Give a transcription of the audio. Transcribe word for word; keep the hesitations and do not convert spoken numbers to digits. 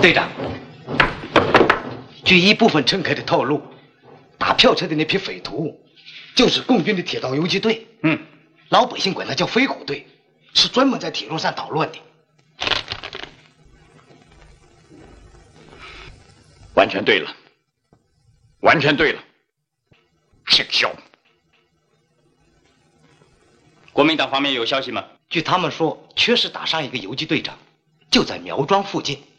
队长，据一部分乘客的透露，打票车的那批匪徒就是共军的铁道游击队。 嗯， 老百姓管它叫飞虎队，是专门在铁路上捣乱的。 完全对了，完全对了，姓肖。 国民党方面有消息吗？ 据他们说，确实打伤一个游击队长，就在苗庄附近。